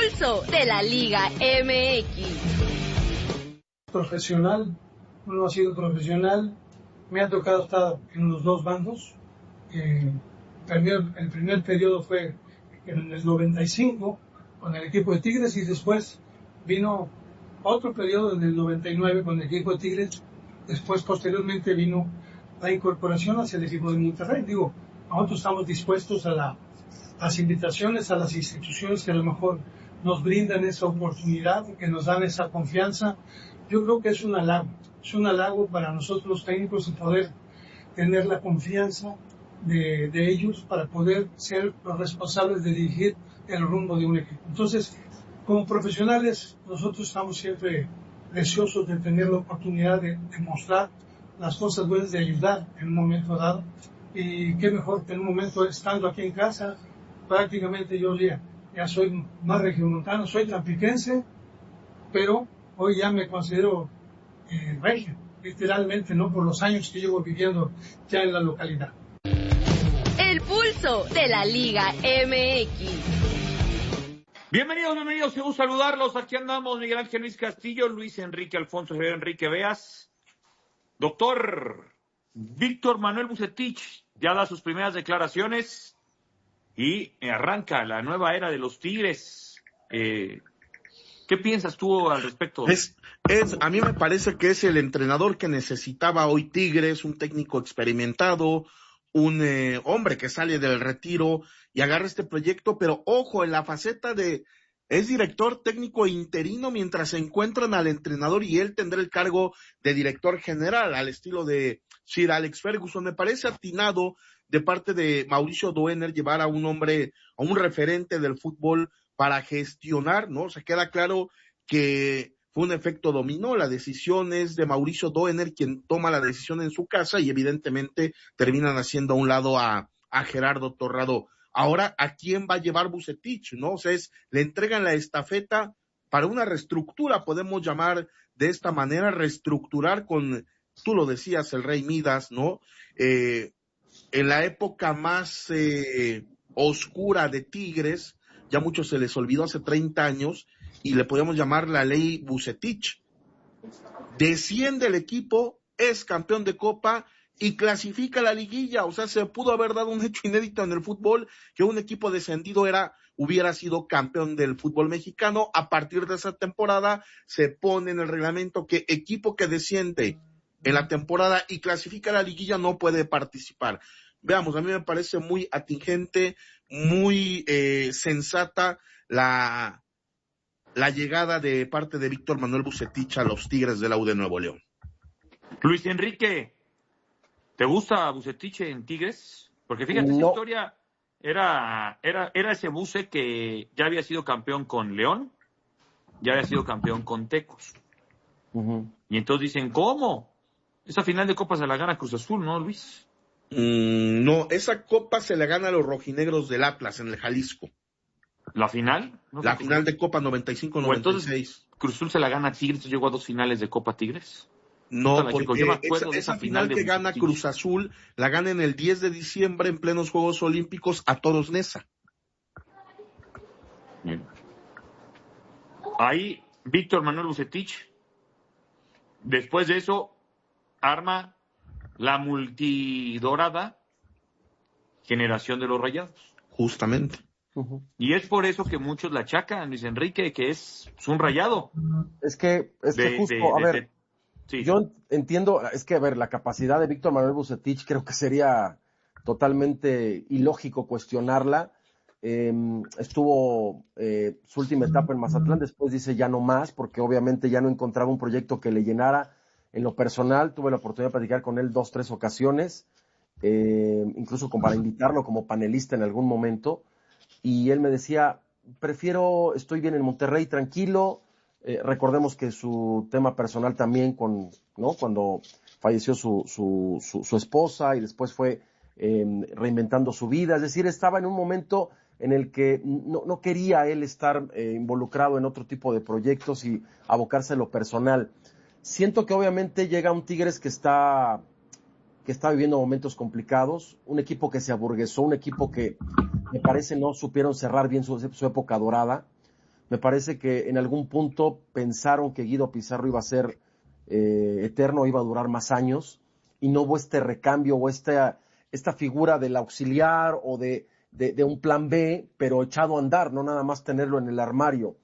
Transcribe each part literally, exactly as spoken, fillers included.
pulso de la Liga M X. Profesional, uno ha sido profesional, me ha tocado estar en los dos bandos. Eh, el, primer, el primer periodo fue en el noventa y cinco con el equipo de Tigres y después vino otro periodo en el noventa y nueve con el equipo de Tigres. Después, posteriormente, vino la incorporación hacia el equipo de Monterrey. Digo, nosotros estamos dispuestos a la, las invitaciones a las instituciones que a lo mejor nos brindan esa oportunidad, que nos dan esa confianza. Yo creo que es un halago, es un halago para nosotros los técnicos el poder tener la confianza de, de ellos para poder ser los responsables de dirigir el rumbo de un equipo. Entonces, como profesionales, nosotros estamos siempre deseosos de tener la oportunidad de, de mostrar las cosas buenas, de ayudar en un momento dado. Y qué mejor que en un momento estando aquí en casa, prácticamente yo ya, ya soy más regiomontano, soy tampiquense, pero hoy ya me considero eh, regio, literalmente, ¿no? Por los años que llevo viviendo ya en la localidad. El pulso de la Liga M X. Bienvenidos, bienvenidos, qué gusto saludarlos. Aquí andamos, Miguel Ángel Luis Castillo, Luis Enrique Alfonso Javier Enrique Veas. Doctor Víctor Manuel Vucetich ya da sus primeras declaraciones y arranca la nueva era de los Tigres. Eh, ¿Qué piensas tú al respecto? Es, es, a mí me parece que es el entrenador que necesitaba hoy Tigres, un técnico experimentado, un eh, hombre que sale del retiro y agarra este proyecto, pero ojo, en la faceta de es director técnico interino mientras se encuentran al entrenador y él tendrá el cargo de director general al estilo de Sir Alex Ferguson. Me parece atinado de parte de Mauricio Doener llevar a un hombre, a un referente del fútbol para gestionar, ¿no? Se queda claro que fue un efecto dominó, la decisión es de Mauricio Doener quien toma la decisión en su casa y evidentemente terminan haciendo a un lado a, a Gerardo Torrado. Ahora, ¿a quién va a llevar Vucetich, no? O sea, es, le entregan la estafeta para una reestructura, podemos llamar de esta manera, reestructurar con, tú lo decías, el Rey Midas, ¿no? Eh, en la época más eh, oscura de Tigres, ya mucho se les olvidó hace treinta años, y le podemos llamar la ley Vucetich. Desciende el equipo, es campeón de Copa y clasifica la liguilla. O sea, se pudo haber dado un hecho inédito en el fútbol, que un equipo descendido era, hubiera sido campeón del fútbol mexicano. A partir de esa temporada se pone en el reglamento que equipo que desciende en la temporada y clasifica la liguilla no puede participar. Veamos, a mí me parece muy atingente, muy eh, sensata la, la llegada de parte de Víctor Manuel Vucetich a los Tigres de la U de Nuevo León. Luis Enrique, ¿te gusta Vucetich en Tigres? Porque fíjate, no. esa historia era, era, era ese Vuce que ya había sido campeón con León, ya había sido campeón con Tecos. Uh-huh. Y entonces dicen, ¿cómo? Esa final de Copa se la gana Cruz Azul, ¿no, Luis? Mm, no, esa Copa se la gana a los rojinegros del Atlas en el Jalisco. ¿La final? ¿No la final de Copa noventa y cinco noventa y seis. Entonces, Cruz Azul se la gana a Tigres, entonces llegó a dos finales de Copa Tigres. No, porque esa, esa, esa final, final que gana Cruz Azul la gana en el diez de diciembre en plenos Juegos Olímpicos a Toros Neza. Bien. Ahí, Víctor Manuel Vucetich, después de eso, arma la multidorada generación de los Rayados. Justamente. Uh-huh. Y es por eso que muchos la achacan, Luis Enrique, que es, es un rayado. Es que, es que de, justo, de, a de, ver, de, sí. yo entiendo, es que, a ver, la capacidad de Víctor Manuel Vucetich creo que sería totalmente ilógico cuestionarla. Eh, estuvo eh, su última etapa en Mazatlán, después dice ya no más, porque obviamente ya no encontraba un proyecto que le llenara. En lo personal, tuve la oportunidad de platicar con él dos, tres ocasiones, eh, incluso como para invitarlo como panelista en algún momento, y él me decía, prefiero, estoy bien en Monterrey, tranquilo. Eh, recordemos que su tema personal también, con, ¿no? Cuando falleció su, su, su, su esposa y después fue eh, reinventando su vida, es decir, estaba en un momento en el que no, no quería él estar eh, involucrado en otro tipo de proyectos y abocarse a lo personal. Siento que obviamente llega un Tigres que está, que está viviendo momentos complicados, un equipo que se aburguesó, un equipo que me parece no supieron cerrar bien su, su época dorada. Me parece que en algún punto pensaron que Guido Pizarro iba a ser eh, eterno, iba a durar más años, y no hubo este recambio o esta, esta figura del auxiliar o de, de, de un plan B, pero echado a andar, no nada más tenerlo en el armario.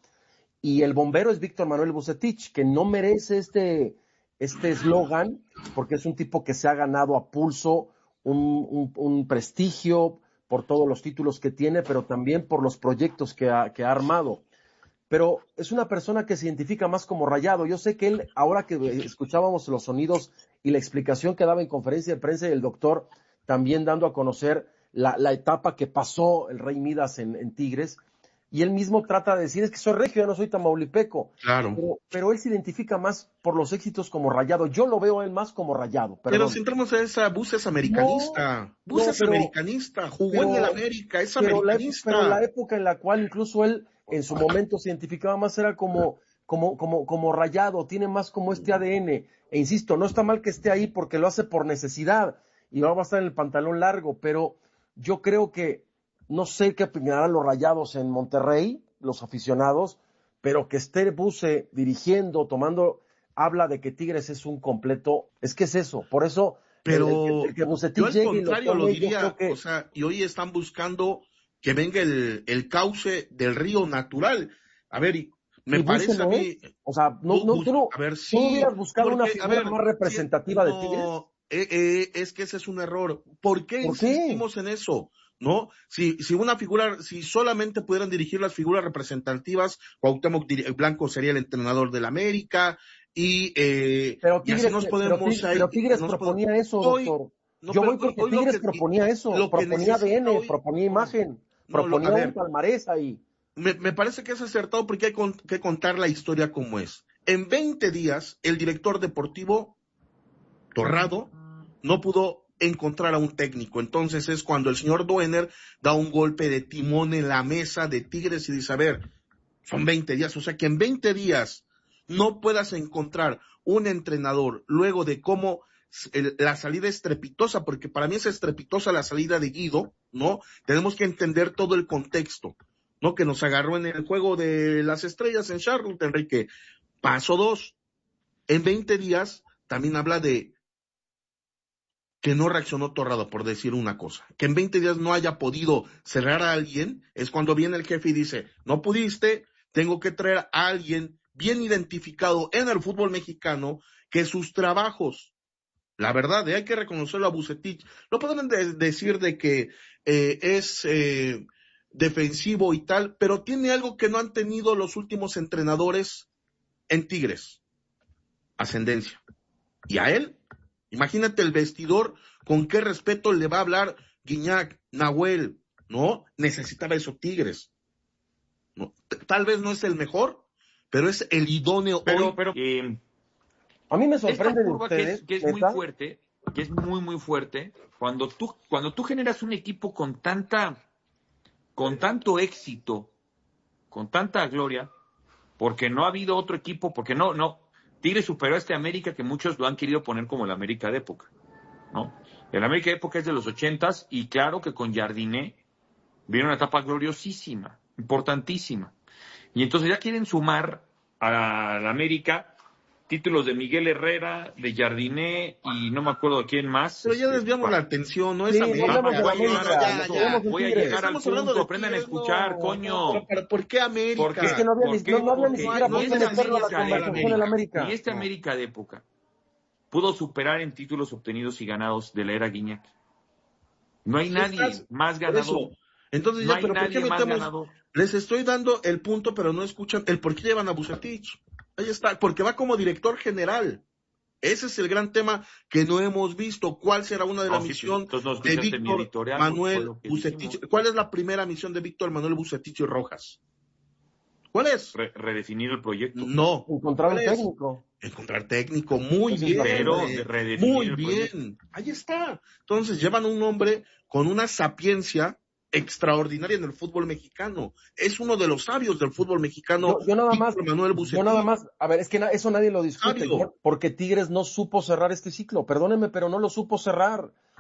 Y el bombero es Víctor Manuel Vucetich, que no merece este este eslogan, porque es un tipo que se ha ganado a pulso un, un, un prestigio por todos los títulos que tiene, pero también por los proyectos que ha, que ha armado. Pero es una persona que se identifica más como Rayado. Yo sé que él, ahora que escuchábamos los sonidos y la explicación que daba en conferencia de prensa y el doctor también dando a conocer la, la etapa que pasó el Rey Midas en, en Tigres, y él mismo trata de decir, es que soy regio, yo no soy tamaulipeco. Claro. Pero, pero él se identifica más por los éxitos como Rayado. Yo lo veo a él más como Rayado. Perdón. Pero si entramos a esa, Bus es americanista. No, Bus no, es pero, americanista, jugó pero, en el América, es pero americanista. La, pero la época en la cual incluso él en su momento se identificaba más era como, como, como, como Rayado, tiene más como este A D N. E insisto, no está mal que esté ahí porque lo hace por necesidad y va a estar en el pantalón largo, pero yo creo que no sé qué opinarán los Rayados en Monterrey, los aficionados, pero que esté Buse dirigiendo, tomando, habla de que Tigres es un completo, es que es eso, por eso, pero el, el, el que yo al contrario lo, lo diría, que... o sea, y hoy están buscando que venga el, el cauce del río natural. A ver, me y parece a mí... O sea, no, no, tú no, a ver, sí, tú hubieras buscado porque, una figura ver, más representativa sí, de Tigres. No, eh, eh, es que ese es un error. ¿Por qué ¿Por insistimos qué? en eso? ¿No? Si, si una figura, si solamente pudieran dirigir las figuras representativas, Cuauhtémoc Blanco sería el entrenador del América, y, eh, pero Tigres, y así nos podemos pero, Tigres, ahí, pero Tigres nos proponía podemos, eso, hoy, doctor. no, Yo pero voy porque hoy, hoy Tigres que, proponía eso, lo que proponía A D N, hoy, proponía no, imagen, no, proponía lo, ver, un palmarés ahí. Me, me parece que es acertado porque hay con, que contar la historia como es. En veinte días, el director deportivo Torrado no pudo encontrar a un técnico. Entonces es cuando el señor Duener da un golpe de timón en la mesa de Tigres y dice, a ver, son veinte días, o sea que en veinte días no puedas encontrar un entrenador luego de cómo el, la salida estrepitosa, porque para mí es estrepitosa la salida de Guido, ¿no? Tenemos que entender todo el contexto, ¿no? Que nos agarró en el juego de las estrellas en Charlotte, Enrique. Paso dos, en veinte días también habla de que no reaccionó Torrado, por decir una cosa. Que en veinte días no haya podido cerrar a alguien, es cuando viene el jefe y dice, no pudiste, tengo que traer a alguien bien identificado en el fútbol mexicano, que sus trabajos, la verdad, eh, hay que reconocerlo a Vucetich, no pueden de- decir de que eh, es eh, defensivo y tal, pero tiene algo que no han tenido los últimos entrenadores en Tigres, ascendencia. Y a él, imagínate el vestidor, con qué respeto le va a hablar Guiñac, Nahuel, ¿no? Necesitaba eso Tigres. ¿No? Tal vez no es el mejor, pero es el idóneo pero, hoy. Pero, eh, a mí me sorprende esta curva de ustedes, que es, que es muy ¿neta? fuerte, que es muy, muy fuerte, cuando tú, cuando tú generas un equipo con tanta, con tanto éxito, con tanta gloria, porque no ha habido otro equipo, porque no, no, Tigres superó a este América que muchos lo han querido poner como el América de época, ¿no? El América de época es de los ochentas y claro que con Jardiné viene una etapa gloriosísima, importantísima. Y entonces ya quieren sumar a la América títulos de Miguel Herrera, de Jardiné y no me acuerdo de quién más. Pero ya este, desviamos para... la atención, no es Sí, América. no hablamos de la Voy a llegar América, allá, nos ya. quedamos en Voy a Tigres. llegar al Estamos hablando punto, de aprendan a Tigres, escuchar, no, coño. no, pero, pero ¿por qué América? ¿Por qué? Es que no había, ¿Por ni, qué? no, no había ni Porque siquiera no por y qué es esta meterlo a la América de conversación en época, América. y esta América de época pudo superar en títulos obtenidos y ganados de la era Guiñac. No hay nadie Estás- más por ganador. eso. Entonces No ya, hay pero ¿por qué nadie más metemos? ganador. Les estoy dando el punto, pero no escuchan el por qué llevan a Vucetich. Ahí está, porque va como director general. Ese es el gran tema que no hemos visto. ¿Cuál será una de No, la sí, misión pues, entonces no de escuchaste mi Víctor editorial, porque fue Manuel lo que Vucetich? dijimos. ¿Cuál es la primera misión de Víctor Manuel Vucetich Rojas? ¿Cuál es? Re- redefinir el proyecto. No. Encontrar un ¿Cuál es? técnico. Encontrar técnico, muy Esa es bien, la Pero primera. de redefinir muy el proyecto. bien. Ahí está. Entonces llevan un hombre con una sapiencia extraordinaria en el fútbol mexicano. Es uno de los sabios del fútbol mexicano, Yo, yo nada más, Víctor Manuel yo Vucetich. nada más, a ver, es que na- eso nadie lo discute, Sabio. ¿no? Porque Tigres no supo cerrar este ciclo, perdónenme, pero no lo supo cerrar.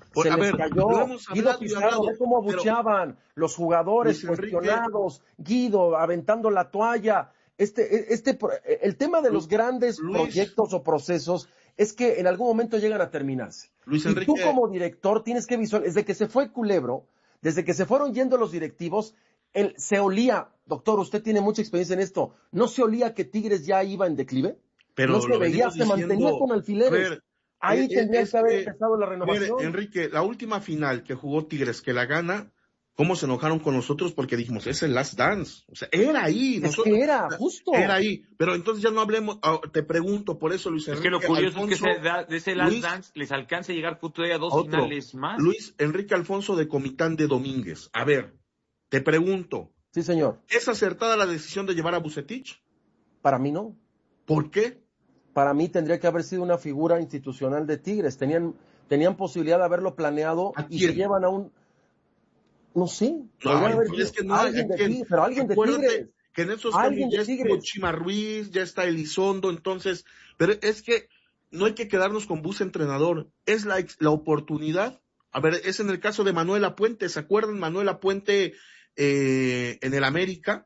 Por, se a les ver, cayó. lo hemos Guido hablado y Pizarro, hablado, ve cómo abucheaban los jugadores Luis Enrique, cuestionados, Guido aventando la toalla. Este, este, el tema de los grandes Luis, proyectos o procesos es que en algún momento llegan a terminarse. Luis Y Enrique, tú como director tienes que visualizar, desde que se fue Culebro, desde que se fueron yendo los directivos, él, se olía, doctor, usted tiene mucha experiencia en esto, ¿no se olía que Tigres ya iba en declive? pero No se lo veía, venimos se mantenía diciendo, con a alfileres. ver, Ahí eh, eh, tendría es que haber que, empezado la a ver, renovación. Enrique, la última final que jugó Tigres, que la gana, ¿cómo se enojaron con nosotros? Porque dijimos, es el Last Dance. O sea, era ahí. Es Nosotros, que era, justo. Era ahí. Pero entonces ya no hablemos, ah, te pregunto, por eso, Luis Es Enrique. que lo curioso Alfonso, es que ese da, de ese Last Luis, Dance les alcance a llegar todavía a dos otro, finales más. Luis Enrique Alfonso de Comitán de Domínguez. A ver, te pregunto. Sí, señor. ¿Es acertada la decisión de llevar a Vucetich? Para mí no. ¿Por qué? Para mí tendría que haber sido una figura institucional de Tigres. Tenían, tenían posibilidad de haberlo planeado ¿A y quién? se llevan a un... No sé. No, haber es que no, alguien de Tigres, pero alguien de acuérdate Tigres. que en esos Alguien cambios ya de estuvo Tigres. Chima Ruiz, ya está Elizondo, entonces, pero es que no hay que quedarnos con bus entrenador, es la, la oportunidad. A ver, es en el caso de Manuel Puente, ¿se acuerdan Manuel Puente eh, en el América?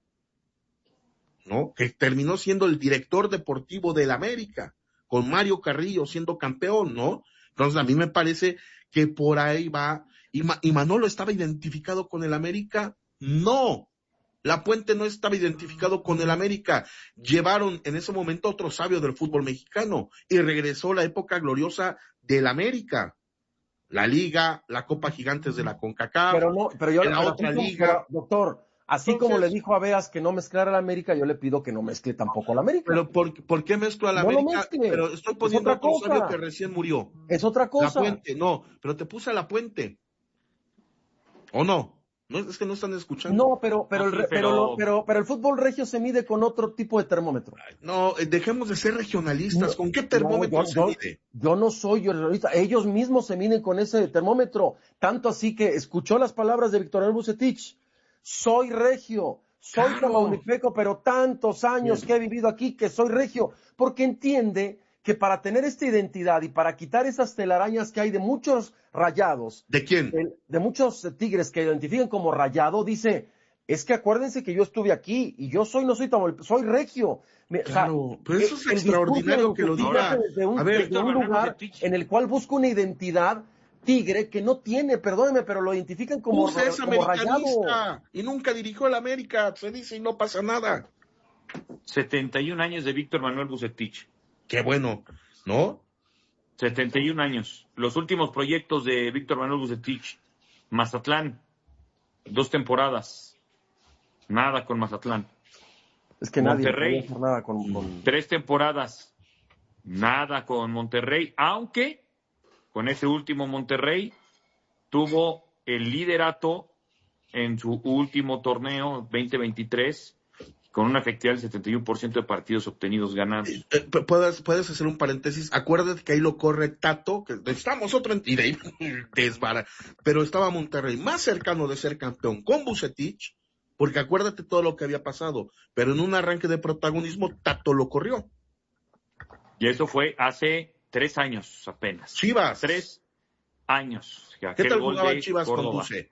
¿No? Que terminó siendo el director deportivo del América, con Mario Carrillo siendo campeón, ¿no? Entonces a mí me parece que por ahí va, y, Ma, y Manolo estaba identificado con el América, no, La Puente no estaba identificado con el América, llevaron en ese momento otro sabio del fútbol mexicano, y regresó la época gloriosa del América, la Liga, la Copa Gigantes de la CONCACAF, Pero no, pero yo, la pero otra como, liga. pero, doctor, así Entonces, como le dijo a Beas que no mezclara la América, yo le pido que no mezcle tampoco la América. Pero ¿por, ¿por qué mezclo a la no América? Pero estoy poniendo a otro cosa. sabio que recién murió. Es otra cosa. La Puente, no, pero te puse a La Puente. ¿O no? No, es que no están escuchando. No, pero, pero, No, el, sí, pero... pero, pero, pero el fútbol regio se mide con otro tipo de termómetro. No, dejemos de ser regionalistas. No, ¿Con qué termómetro no, yo, se yo, mide? Yo no soy regionalista. Ellos mismos se miden con ese termómetro. Tanto así que escuchó las palabras de Víctor Manuel Vucetich. Soy regio, soy Claro. tamaulipeco, pero tantos años Bien. que he vivido aquí que soy regio. Porque entiende que para tener esta identidad y para quitar esas telarañas que hay de muchos rayados, ¿De quién? de, de muchos tigres que identifican como rayado, dice, es que acuérdense que yo estuve aquí y yo soy, no soy tamaulipeco, soy regio. Me, Claro, o sea, pero eso es el extraordinario discurso de que lo Vucetich diga. nace desde un, A ver, desde un lugar en el cual busca una identidad tigre que no tiene, perdóneme, pero lo identifican como, Puse es como rayado. americanista y nunca dirigió al América, se dice y no pasa nada. setenta y un años de Víctor Manuel Vucetich. Qué bueno, ¿no? setenta y un años. Los últimos proyectos de Víctor Manuel Vucetich. Mazatlán, dos temporadas. Nada con Mazatlán. Es que Monterrey, nadie puede hacer nada con, con... tres temporadas. Nada con Monterrey, aunque con ese último Monterrey tuvo el liderato en su último torneo veinte veintitrés con una efectividad del setenta y uno por ciento de partidos obtenidos ganados. Eh, puedes, puedes hacer un paréntesis. Acuérdate que ahí lo corre Tato, que estamos otro y de ahí desbara. Pero estaba Monterrey más cercano de ser campeón con Vucetich, porque acuérdate todo lo que había pasado. Pero en un arranque de protagonismo, Tato lo corrió. Y eso fue hace tres años apenas. Chivas. Tres años. ¿Qué tal jugaba Chivas Córdoba. con Buce?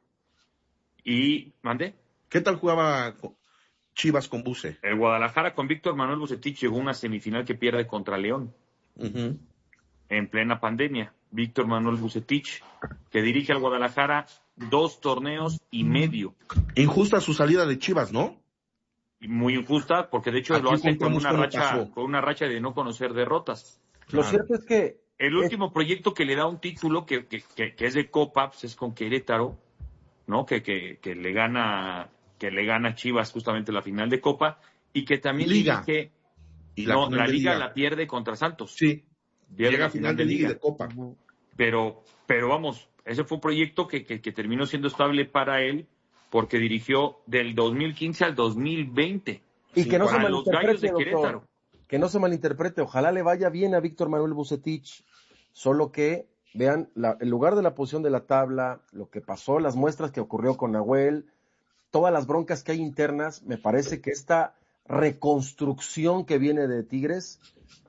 Y, ¿mande? ¿Qué tal jugaba Chivas con Buce? El Guadalajara con Víctor Manuel Vucetich llegó a una semifinal que pierde contra León. Uh-huh. En plena pandemia. Víctor Manuel Vucetich, que dirige al Guadalajara dos torneos y medio. Injusta su salida de Chivas, ¿no? Muy injusta, porque de hecho Aquí lo hace con una racha, pasó. con una racha de no conocer derrotas. Lo cierto es que el último es... proyecto que le da un título que, que, que, que es de Copa, pues es con Querétaro, ¿no? Que, que, que le gana, que le gana Chivas justamente la final de Copa, y que también Liga. dirige, y la no, la Liga, Liga la pierde contra Santos. Sí. Pierde Llega la final de Liga y de Copa. Pero, pero vamos, ese fue un proyecto que, que, que terminó siendo estable para él, porque dirigió del dos mil quince al dos mil veinte. Y sí, que no se los Gallos de doctor, Querétaro. Que no se malinterprete, ojalá le vaya bien a Víctor Manuel Vucetich, solo que vean la, el lugar de la posición de la tabla, lo que pasó, las muestras que ocurrió con Nahuel, todas las broncas que hay internas, me parece que esta reconstrucción que viene de Tigres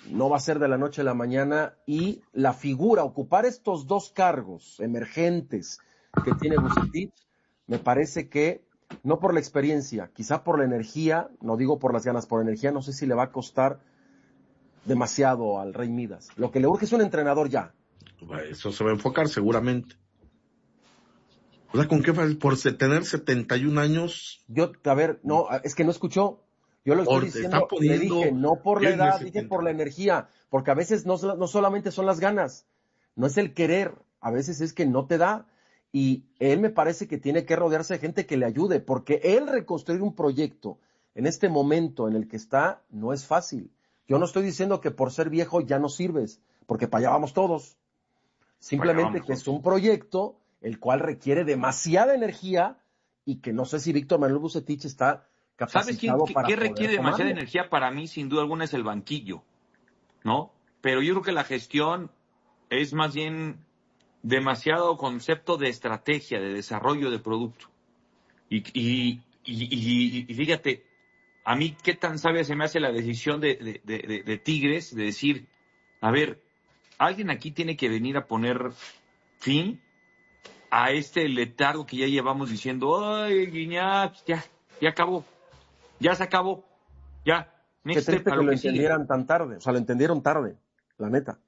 no va a ser de la noche a la mañana, y la figura, ocupar estos dos cargos emergentes que tiene Vucetich, me parece que, no por la experiencia, quizá por la energía, no digo por las ganas, por la energía, no sé si le va a costar demasiado al Rey Midas. Lo que le urge es un entrenador ya. Eso se va a enfocar seguramente. O sea, ¿con qué fue? Por tener setenta y un años. Yo, a ver, no, es que no escuchó. Yo lo estoy diciendo, le dije, no por la edad, dije por la energía, porque a veces no, no solamente son las ganas, no es el querer, a veces es que no te da, y él me parece que tiene que rodearse de gente que le ayude, porque él reconstruir un proyecto en este momento en el que está, no es fácil. Yo no estoy diciendo que por ser viejo ya no sirves, porque para allá vamos todos. Simplemente que es un proyecto el cual requiere demasiada energía y que no sé si Víctor Manuel Vucetich está capacitado. ¿Sabes quién, para qué requiere demasiada tomarlo? energía? Para mí, sin duda alguna, es el banquillo, ¿no? Pero yo creo que la gestión es más bien demasiado concepto de estrategia, de desarrollo de producto. Y, y, y, y, y fíjate, a mí qué tan sabia se me hace la decisión de, de, de, de, de Tigres de decir, a ver, alguien aquí tiene que venir a poner fin a este letargo que ya llevamos diciendo, ay, Guiñac, ya, ya acabó, ya se acabó, ya. Qué triste que lo entendieran tan tarde, o sea, lo entendieron tarde, la neta.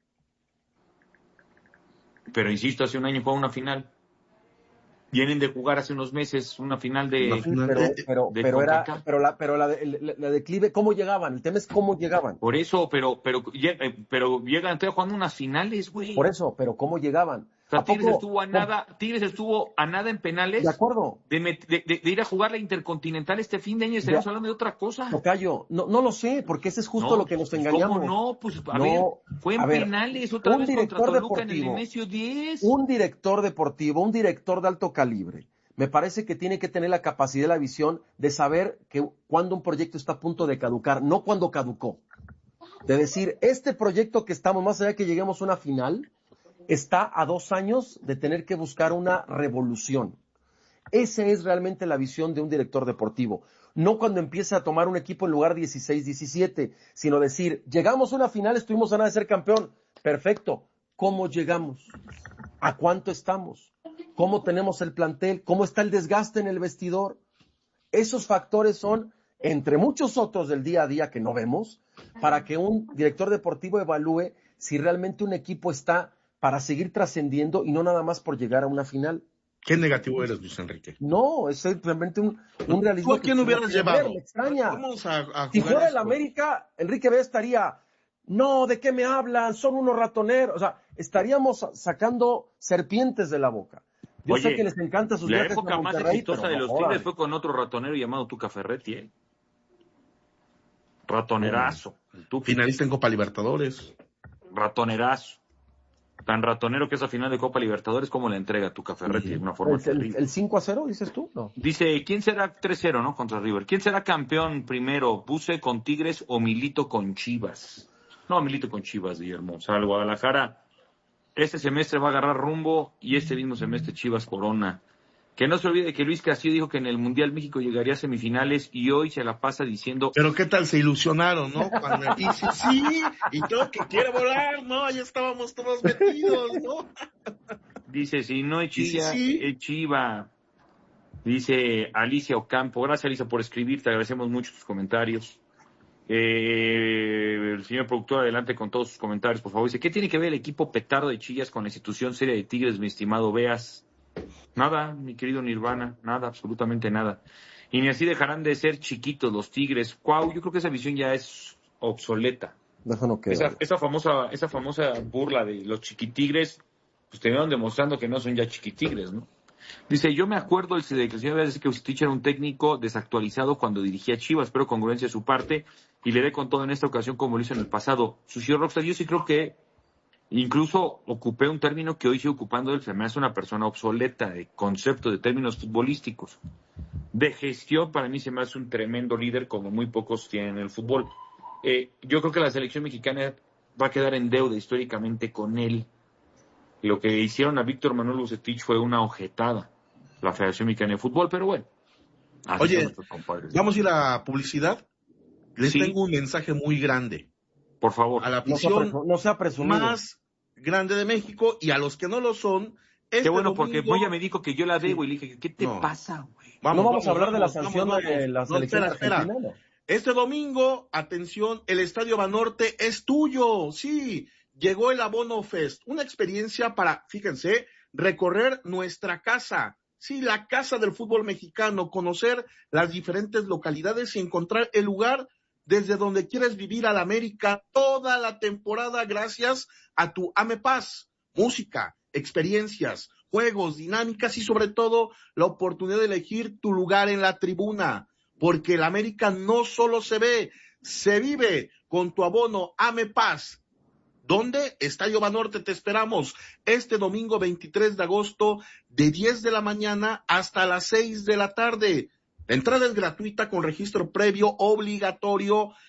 Pero insisto, hace un año fue una final. Vienen de jugar hace unos meses una final de... Sí, pero, pero, de pero era, pero la, pero la, de, la, la declive, ¿cómo llegaban? El tema es cómo llegaban. Por eso, pero, pero, pero llegan, estoy jugando unas finales, güey. Por eso, pero ¿cómo llegaban? O sea, Tigres estuvo a nada, Tigres estuvo a nada en penales. De acuerdo. De, de, de, de ir a jugar la Intercontinental este fin de año y estaríamos hablando de otra cosa. Tocayo, no, no lo sé, porque ese es justo no, lo que nos pues, engañamos. ¿Cómo no? Pues a no, ver, fue en a ver, penales, otra vez contra Toluca en el Nemesio diez. Un director deportivo, un director de alto calibre, me parece que tiene que tener la capacidad y la visión de saber que cuando un proyecto está a punto de caducar, no cuando caducó. De decir, este proyecto que estamos, más allá que lleguemos a una final, está a dos años de tener que buscar una revolución. Esa es realmente la visión de un director deportivo. No cuando empieza a tomar un equipo en lugar dieciséis, diecisiete, sino decir, llegamos a una final, estuvimos a nada de ser campeón. Perfecto. ¿Cómo llegamos? ¿A cuánto estamos? ¿Cómo tenemos el plantel? ¿Cómo está el desgaste en el vestidor? Esos factores son, entre muchos otros del día a día que no vemos, para que un director deportivo evalúe si realmente un equipo está para seguir trascendiendo y no nada más por llegar a una final. Qué negativo eres, Luis Enrique. No, es simplemente un, un realismo. ¿Tú a quién que hubieras llevado? Me extraña. Vamos a, a si fuera el América, Enrique Vea estaría, no, ¿de qué me hablan? Son unos ratoneros. O sea, estaríamos sacando serpientes de la boca. Yo Oye, sé que les encanta sus la viajes época a más Monterrey, exitosa de no los jodan. Tigres fue con otro ratonero llamado Tuca Ferretti, ¿eh? Ratonerazo. Tú, finalista en Copa Libertadores. Ratonerazo. Tan ratonero que esa final de Copa Libertadores como la entrega Tuca Ferretti de una forma ¿El, terrible. el, el cinco a cero dices tú? No. Dice, ¿quién será tres cero, no? Contra River. ¿Quién será campeón primero? ¿Buse con Tigres o Milito con Chivas? No, Milito con Chivas, Guillermo. O sea, el Guadalajara este semestre va a agarrar rumbo y este mismo semestre Chivas Corona. Que no se olvide que Luis Castillo dijo que en el Mundial México llegaría a semifinales y hoy se la pasa diciendo... Pero qué tal se ilusionaron, ¿no? Cuando dice sí, y todo que quiere volar, ¿no? Ahí estábamos todos metidos, ¿no? Dice, si no es Chilla, sí, sí. es Chiva. Dice Alicia Ocampo. Gracias, Alicia, por escribir. Te agradecemos mucho tus comentarios. Eh, el señor productor, adelante con todos sus comentarios, por favor. Dice, ¿qué tiene que ver el equipo petardo de Chillas con la institución seria de Tigres, mi estimado Beas? Nada, mi querido Nirvana, nada, absolutamente nada. Y ni así dejarán de ser chiquitos los Tigres. Cuau, yo creo que esa visión ya es obsoleta. Déjalo que esa, esa famosa, esa famosa burla de los chiquitigres, pues terminaron demostrando que no son ya chiquitigres, ¿no? Dice, yo me acuerdo el de que el señor Beas dice que Vucetich era un técnico desactualizado cuando dirigía Chivas, pero congruencia de su parte, y le dé con todo en esta ocasión como lo hizo en el pasado. Sucio Rockstar, yo sí creo que incluso ocupé un término que hoy sigue ocupando él, se me hace una persona obsoleta de concepto de términos futbolísticos. De gestión, para mí se me hace un tremendo líder como muy pocos tienen en el fútbol. Eh, yo creo que la selección mexicana va a quedar en deuda históricamente con él. Lo que hicieron a Víctor Manuel Vucetich fue una ojetada, la Federación Mexicana de Fútbol, pero bueno. Oye, vamos a ir a publicidad. Les sí. tengo un mensaje muy grande. Por favor. A la No sea, afición presu- no sea presumido. más grande de México y a los que no lo son. Este Qué bueno, domingo, porque Moya me dijo que yo la debo Sí. y le dije, ¿qué te No. pasa, güey? no vamos, a hablar de la sanción vamos, de la No, selección espera, espera. argentina, ¿no? Este domingo, atención, el Estadio Banorte es tuyo. Sí, llegó el Abono Fest, una experiencia para, fíjense, recorrer nuestra casa. Sí, la casa del fútbol mexicano, conocer las diferentes localidades y encontrar el lugar desde donde quieres vivir al América toda la temporada gracias a tu AMEPAS. Música, experiencias, juegos, dinámicas y sobre todo la oportunidad de elegir tu lugar en la tribuna. Porque el América no solo se ve, se vive con tu abono AMEPAS. ¿Dónde? Estadio Banorte, te esperamos este domingo veintitrés de agosto de diez de la mañana hasta las seis de la tarde. La entrada es gratuita con registro previo obligatorio